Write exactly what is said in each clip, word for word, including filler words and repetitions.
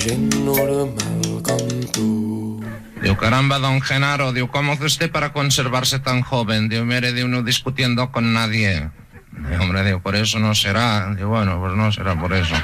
gent normal com tu. Digo, caramba, don Genaro, digo, ¿cómo hace usted para conservarse tan joven? Digo, mire, digo, no discutiendo con nadie. Digo, hombre, digo, por eso no será. Digo, bueno, pues no será por eso.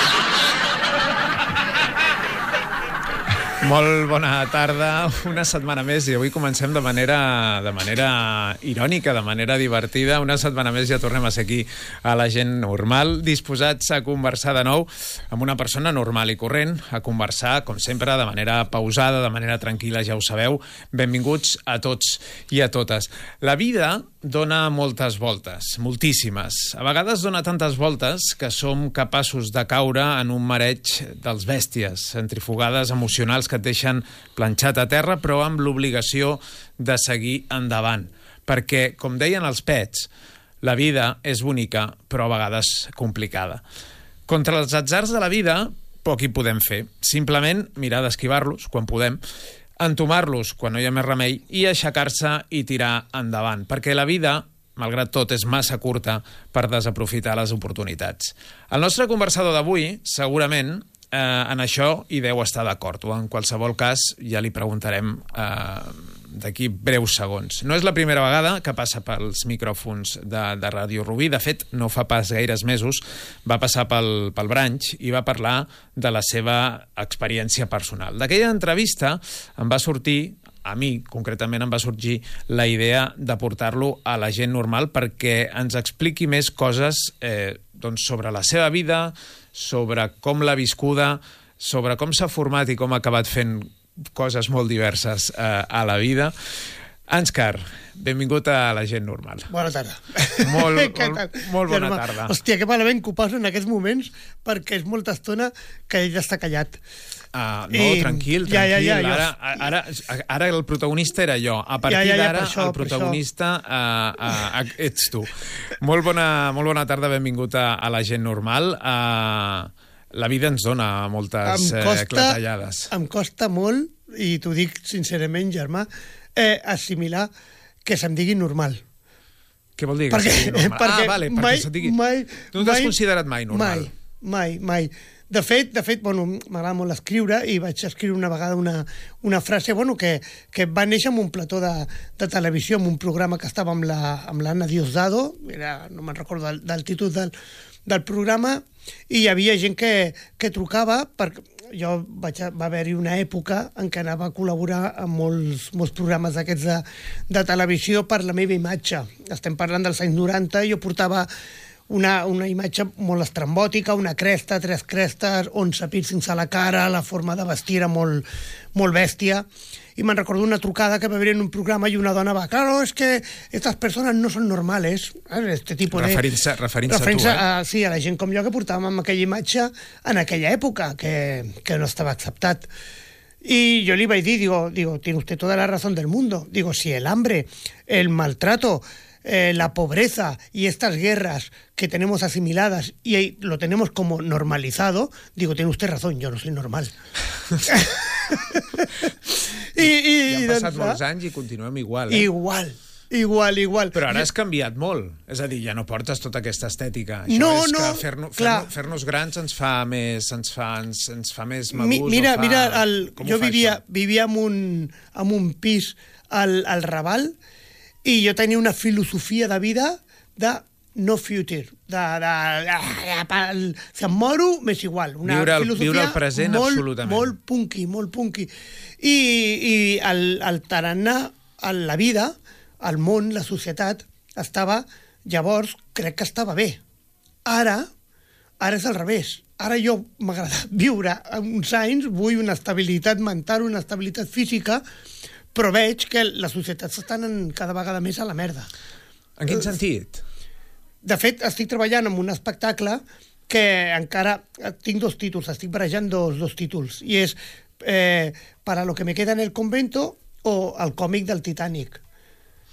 Molt bona tarda, una setmana més, i avui comencem de manera, de manera irònica, de manera divertida. Una setmana més ja tornem a ser aquí a La Gent Normal, disposats a conversar de nou amb una persona normal i corrent, a conversar, com sempre, de manera pausada, de manera tranquil·la, ja ho sabeu. Benvinguts a tots i a totes. La vida dona moltes voltes, moltíssimes. A vegades dona tantes voltes que som capaços de caure en un mareig dels bèsties, centrifugades emocionals que et deixen planxat a terra, però amb l'obligació de seguir endavant. Perquè, com deien els pets, la vida és bonica, però a vegades complicada. Contra els atzars de la vida, poc hi podem fer. Simplement mirar d'esquivar-los quan podem, entomar-los quan no hi ha més remei i aixecar-se i tirar endavant. Perquè la vida, malgrat tot, és massa curta per desaprofitar les oportunitats. El nostre conversador d'avui, segurament, Eh, en això hi deu estar d'acord, o en qualsevol cas ja li preguntarem eh, d'aquí breus segons. No és la primera vegada que passa pels micròfons de, de Ràdio Rubí. De fet, no fa pas gaires mesos va passar pel, pel branch i va parlar de la seva experiència personal. D'aquella entrevista em va sortir, a mi concretament em va sorgir la idea de portar-lo a La Gent Normal perquè ens expliqui més coses eh, doncs sobre la seva vida, sobre com l'ha viscuda, sobre com s'ha format i com ha acabat fent coses molt diverses eh, a la vida. Anscar, benvingut a La Gent Normal. Bona tarda. Molt, molt, molt bona tarda. Hòstia, que malament que ho passo en aquests moments perquè és molta estona que ell està callat. Uh, no, I... tranquil, tranquil. Ja, ja, ja, ara, ara, ara el protagonista era jo. A partir ja, ja, ja, d'ara això, el protagonista uh, uh, uh, ets tu. Molt bona, molt bona tarda, benvingut a, a La Gent Normal. Uh, la vida ens dona moltes costa, eh, clatellades. Em costa molt, i t'ho dic sincerament, germà, eh, assimilar que se'm digui normal. Què vol dir que perquè, se'm digui normal? Perquè ah, vale, perquè mai, se't digui... Mai, tu no t'has considerat mai normal? Mai, mai, mai. De fet, de fet, bueno, m'agrada molt escriure i vaig escriure una vegada una, una frase bueno, que, que va néixer en un plató de, de televisió, en un programa que estava amb la, amb l'Anna Diosdado, era, no me'n recordo del, del títol del, del programa, i hi havia gent que, que trucava, perquè jo vaig, va haver-hi una època en què anava a col·laborar en molts, molts programes d'aquests de, de televisió per la meva imatge. Estem parlant dels anys noranta, i jo portava Una, una imatge molt estrambòtica, una cresta, tres crestes, onze pírcings a la cara, la forma de vestir era molt, molt bèstia. I me'n recordo una trucada que va haver en un programa i una dona va, claro, es que estas personas no son normales. Este tipo de... Referint-se referint referint a tu, eh? A, sí, a la gent com jo que portàvem amb aquella imatge en aquella època, que, que no estava acceptat. Y yo le iba a decir, digo, digo, tiene usted toda la razón del mundo. Digo, si el hambre, el maltrato, Eh, la pobreza y estas guerras que tenemos asimiladas y lo tenemos como normalizado, digo, tiene usted razón, yo no soy normal. I, i, ja han passat doncs, molts anys i continuem igual, eh? Igual, igual, igual. Però ara has canviat molt, és a dir, ja no portes tota aquesta estètica. Això no, és no, que fer-nos fer, fer grans ens fa més, ens fa, ens, ens fa més madurs. Mi, mira, fa... mira, el, jo vivia, això? vivia en un, en un pis al, al Raval, i jo tenia una filosofia de vida de no future, de, de, de, de si em moro, m'és igual. Una viure, el, filosofia viure el present, molt, absolutament. Molt punky, molt punky. I, i el, el tarannà, la vida, el món, la societat, estava, llavors, crec que estava bé. Ara, ara és al revés. Ara jo m'agrada viure uns anys, vull una estabilitat mental, una estabilitat física, però veig que les societats estan cada vegada més a la merda. En quin sentit? De fet, estic treballant en un espectacle que encara tinc dos títols, estic barrejant dos, dos títols, i és eh, Para lo que me queda en el convento o el còmic del Titanic.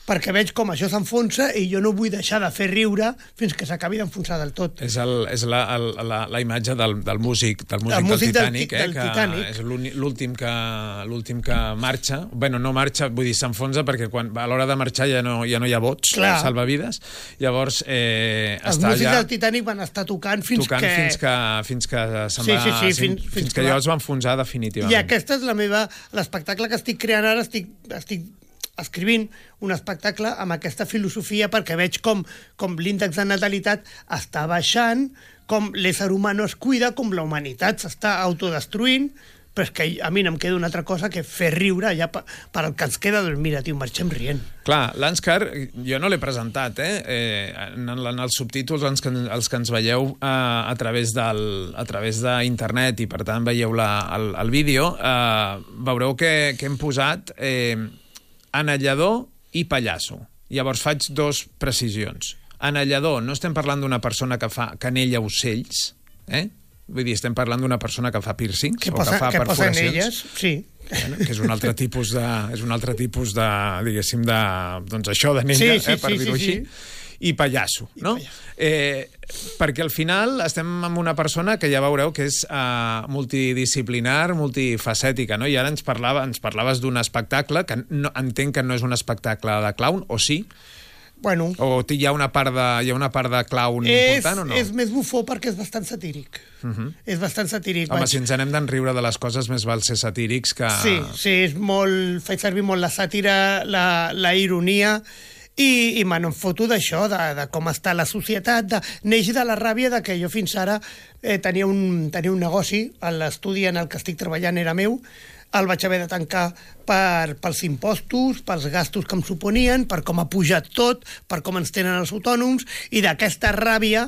perquè veig com això s'enfonsa i jo no vull deixar de fer riure fins que s'acabi d'enfonsar del tot. És, el, és la, el, la, la imatge del, del músic, del músic, el músic del Titanic, del, eh, del que Titanic. és l'últim que, l'últim que marxa. Bueno, no marxa, vull dir, s'enfonsa perquè quan, a l'hora de marxar ja no, ja no hi ha bots, Clar. salvavides. Llavors, eh, Els està músics allà del Titanic van estar tocant fins tocant que... fins que, fins que se'n Sí, va... sí, sí, fins, fins- fins fins que que va- allò es va enfonsar definitivament. I aquesta és la meva... L'espectacle que estic creant ara, estic, estic escrivint un espectacle amb aquesta filosofia perquè veig com, com l'índex de natalitat està baixant, com l'ésser humà no es cuida, com la humanitat s'està autodestruint, però és que a mi no em queda una altra cosa que fer riure ja per, per al que ens queda, doncs mira, tio, marxem rient. Clar, l'Anscar, jo no l'he presentat, eh? eh en, en els subtítols, els que, els que ens veieu eh, a través del, a través d'internet i, per tant, veieu la, el, el vídeo, eh, veureu que, que hem posat eh, anellador i pallasso. Llavors faig dos precisions. Anellador, no estem parlant d'una persona que fa que anella ocells, eh? Vull dir, estem parlant d'una persona que fa piercings Què o posa, que fa què posa en perforacions. elles? Sí. Bueno, que és un altre tipus de, és un altre tipus de, diguéssim, de, doncs això, d'anella, Sí, sí, eh, per sí, dir-ho sí, així. I pallasso, I no? pallasso. Eh, perquè al final estem amb una persona que ja veureu que és uh, multidisciplinar, multifacètica, no? I ara ens, parlava, ens parlaves d'un espectacle que no, entenc que no és un espectacle de clown, o sí? Bueno, O hi ha una part de, hi ha una part de clown és, important o no? és més bufó perquè és bastant satíric. Uh -huh. És bastant satíric. Home, vaig- si ens anem d'enriure de les coses, més val ser satírics que... Sí, sí, és molt... Faig servir molt la sàtira, la, la ironia, i, i me n'en foto d'això, de, de com està la societat, de, neix de la ràbia de que jo fins ara eh, tenia, un, tenia un negoci, l'estudi en el que estic treballant era meu, el vaig haver de tancar per, pels impostos, pels gastos que em suponien, per com ha pujat tot, per com ens tenen els autònoms, i d'aquesta ràbia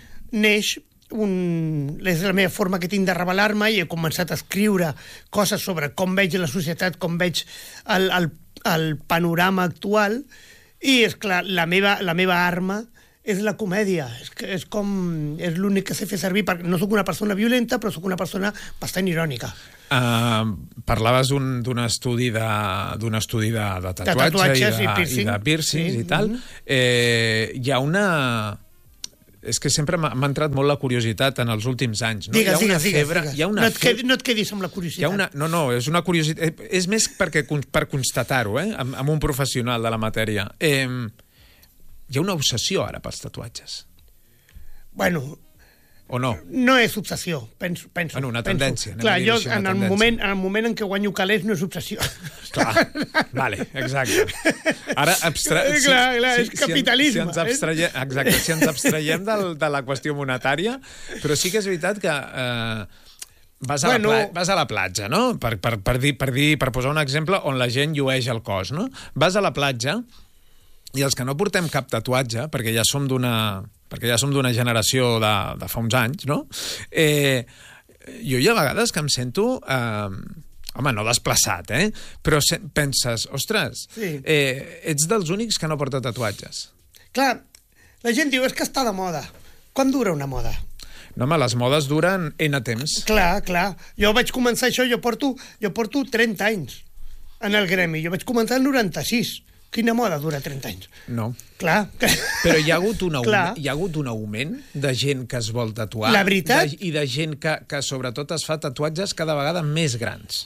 neix un... és la meva forma que tinc de rebel·lar-me, i he començat a escriure coses sobre com veig la societat, com veig el, el, el panorama actual, i és clar, la meva, la meva arma és la comèdia, és, que és com és l'únic que sé fer servir, perquè no sóc una persona violenta, però sóc una persona bastant irònica. Uh, parlaves d'un d'un estudi de d'un estudi de, de tatuatge De tatuatges i, de, i piercing. i de piercings Sí. i tal. Eh, hi ha una... És que sempre m'ha m'ha entrat molt la curiositat en els últims anys. No? Digues, hi ha una digues, digues, febre, digues. Hi ha una no, et febre, quedi, no et quedis amb la hi curiositat. ha una, no, no, és una curiositat. És més perquè, per constatar-ho, eh, amb, amb un professional de la matèria. Eh, hi ha una obsessió ara pels tatuatges. Bueno, O no? no és obsessió, penso. penso Bueno, una penso. tendència, anem Clar, a dir-ho jo, així, una en el, tendència. moment, en el moment en què guanyo calés no és obsessió. Clar, vale, exacte. Ara, abstra... Eh, clar, clar, és capitalisme, Si ens, si ens abstraiem, exacte, si ens abstraiem del, de la qüestió monetària, però sí que és veritat que eh, vas, a Bueno. la pla... vas a la platja, no? Per, per, per, dir, per, dir, per posar un exemple on la gent llueix el cos, no? Vas a la platja i els que no portem cap tatuatge, perquè ja som d'una perquè ja som d'una generació de, de fa uns anys, no? Eh, jo hi ha vegades que em sento... Eh, home, no desplaçat, eh? Però se, penses, ostres, Sí. eh, ets dels únics que no porta tatuatges. Clar, la gent diu, és que està de moda. Quan dura una moda? No, home, les modes duren N temps. Clar, clar. Jo vaig començar això, jo porto, jo porto trenta anys en el gremi. Jo vaig començar el noranta-sis. Quina moda dura trenta anys? No. Clar. Però hi ha hagut un Clar. augment, hi ha hagut un augment de gent que es vol tatuar. La veritat- De, I de gent que, que sobretot es fa tatuatges cada vegada més grans.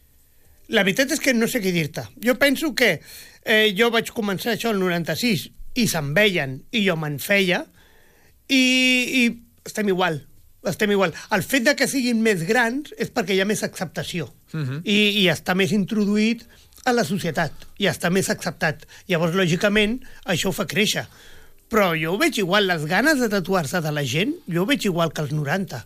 La veritat és que no sé què dir-te. Jo penso que eh, jo vaig començar això el noranta-sis i se'n veien i jo me'n feia i, i estem igual. Estem igual. El fet de que siguin més grans és perquè hi ha més acceptació uh-huh. I, i està més introduït a la societat i està més acceptat. Llavors, lògicament, això ho fa créixer. Però jo ho veig igual, les ganes de tatuar-se de la gent, jo ho veig igual que els noranta.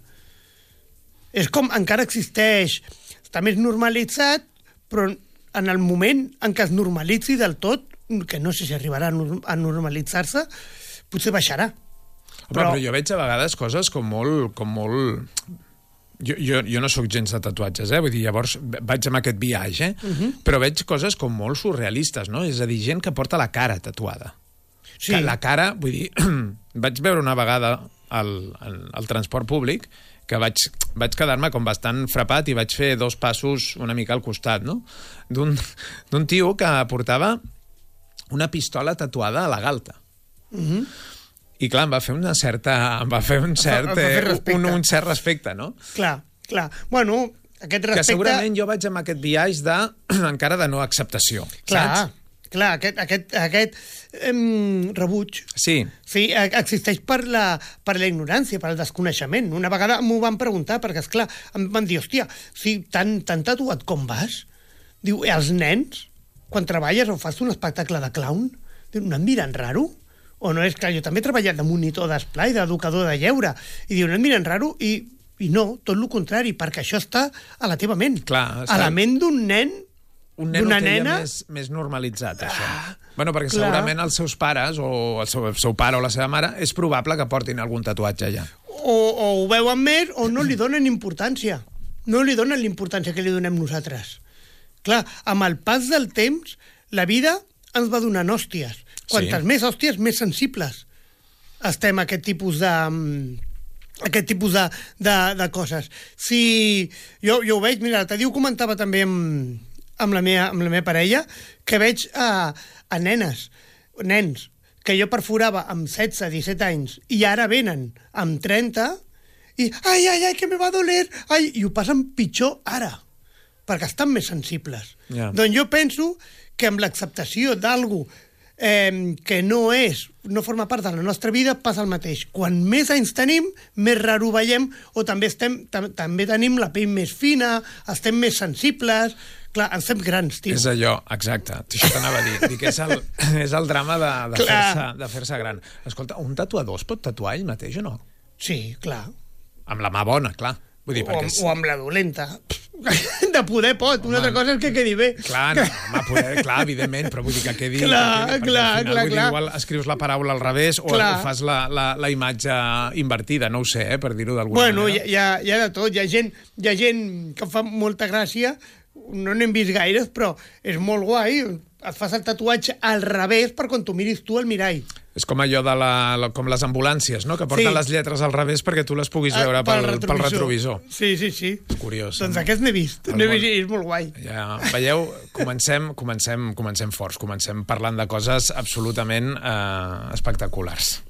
És com, encara existeix, està més normalitzat, però en el moment en què es normalitzi del tot, que no sé si arribarà a norm- a normalitzar-se, potser baixarà. Home, però... però jo veig a vegades coses com molt... Com molt... Jo, jo, jo no sóc gens de tatuatges, eh? Vull dir, llavors vaig amb aquest viatge, eh? Uh-huh. Però veig coses com molt surrealistes, no? És a dir, gent que porta la cara tatuada. Sí. Que la cara, vull dir, vaig veure una vegada al, al, al transport públic que vaig, vaig quedar-me com bastant frapat i vaig fer dos passos una mica al costat, no? D'un d'un tio que portava una pistola tatuada a la galta. Mhm. I clar, em va fer una certa... Em va fer un cert, va fer eh, respecte. un, un cert respecte, no? Clar, clar. Bueno, aquest respecte... Que segurament jo vaig amb aquest biaix de, encara de no acceptació, Clar, saps? clar, aquest, aquest, aquest em, rebuig Sí. sí, eh, existeix per la, per la ignorància, per el desconeixement. Una vegada m'ho van preguntar, perquè, esclar, em van dir, hòstia, si tan, tan tatuat com vas, diu, els nens, quan treballes o fas un espectacle de clown, diu, no et miren raro? O no és clar, jo també he treballat de monitor d'esplai, d'educador de lleure, i diu, no et miren raro? I, i no, tot el contrari, perquè això està a la teva ment. Clar, a la ment d'un nen, un nen d'una ho té ja nena... més, més normalitzat, això. Bueno, perquè clar. segurament els seus pares, o el seu, el seu pare o la seva mare, és probable que portin algun tatuatge allà. O, o ho veuen més o no li donen importància. No li donen l'importància que li donem nosaltres. Clar, amb el pas del temps, la vida ens va donant hòsties. Quantes Sí. més hòsties, més sensibles estem a aquest tipus de... aquest tipus de, de, de coses. Si... Jo, jo ho veig, mira, l'altre dia ho comentava també amb, amb, la meva, amb la meva parella, que veig a, a nenes, nens, que jo perforava amb setze, disset anys, i ara venen amb trenta, i ai, ai, ai, que me va doler, ai, i ho passen pitjor ara, perquè estan més sensibles. Ja. Doncs jo penso que amb l'acceptació d'algú eh, que no és, no forma part de la nostra vida, passa el mateix. Quan més anys tenim, més raro veiem, o també, estem, tam també tenim la pell més fina, estem més sensibles... Clar, ens fem grans, tio. És allò, exacte. Això t'anava a dir. Dic que és el, és el drama de, de Clar. fer-se de fer-se gran. Escolta, un tatuador es pot tatuar ell mateix o no? Sí, clar. Amb la mà bona, clar. Vull dir, O, perquè... amb- és... o amb la dolenta. De poder pot, una altra cosa és que quedi bé. Clar, no, home, poder, clar, evidentment, però vull dir que quedi... Clar, que quedi, perquè clar, al final, clar, vull dir, clar. igual escrius la paraula al revés o, Clar. o fas la, la, la imatge invertida, no ho sé, eh, per dir-ho d'alguna Bueno, hi, manera. hi, ha, hi ha de tot. Hi ha gent, hi ha gent que fa molta gràcia, no n'hem vist gaires, però és molt guai. Et fas el tatuatge al revés per quan tu miris tu al mirall. És com allò de la, la, com les ambulàncies, no? Que porten Sí. les lletres al revés perquè tu les puguis veure pel, pel retrovisor. Sí, sí, sí. És curiós. Doncs no? aquest n'he vist. El N'he món- vist i és molt guai. Ja, veieu, comencem, comencem, comencem forts, comencem parlant de coses absolutament eh, espectaculars.